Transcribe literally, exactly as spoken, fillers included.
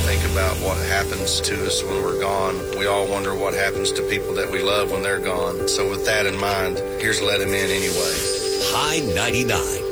think about what happens to us when we're gone. We all wonder what happens to people that we love when they're gone. So with that in mind, here's Let Him In Anyway. High ninety-nine.